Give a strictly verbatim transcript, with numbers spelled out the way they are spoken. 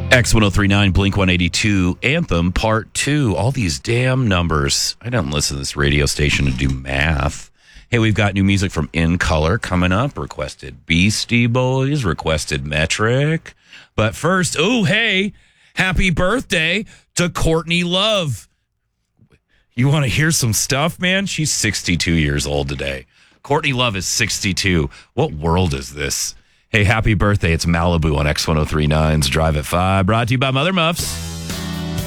X ten thirty-nine, Blink one eighty-two, Anthem, Part two. All these damn numbers. I don't listen to this radio station to do math. Hey, we've got new music from In Color coming up. Requested Beastie Boys, requested Metric. But first, oh, hey, happy birthday to Courtney Love. You want to hear some stuff, man? She's sixty-two years old today. Courtney Love is sixty-two. What world is this? Hey, happy birthday. It's Malibu on X ten thirty-nine's Drive at five. Brought to you by Mother Muffs.